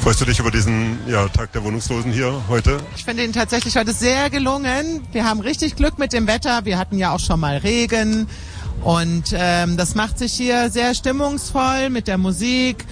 Freust du dich über diesen Tag der Wohnungslosen hier heute? Ich finde ihn tatsächlich heute sehr gelungen. Wir haben richtig Glück mit dem Wetter. Wir hatten ja auch schon mal Regen. Und das macht sich hier sehr stimmungsvoll mit der Musik.